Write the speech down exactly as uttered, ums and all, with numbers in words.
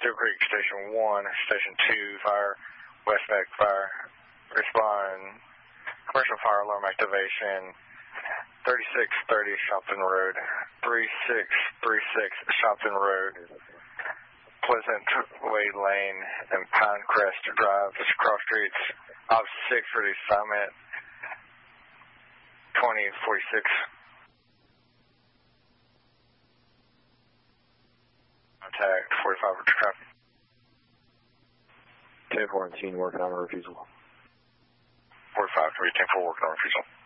Steel Creek Station one, Station two, fire, West Neck fire, respond, commercial fire alarm activation, thirty-six thirty Shopton Road, thirty-six thirty-six Shopton Road, Pleasant Way Lane, and Pinecrest Drive, cross streets, Officer six for the assignment, twenty forty-six. Contact forty-five for traffic. ten four and ten working on a refusal. forty-five three, ten four working on refusal.